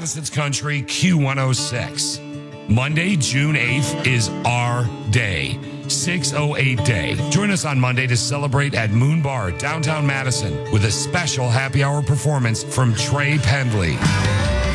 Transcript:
Madison's Country Q106. Monday, June 8th is our day, 608 day. Join us on Monday to celebrate at Moon Bar, downtown Madison, with a special happy hour performance from Trey Pendley.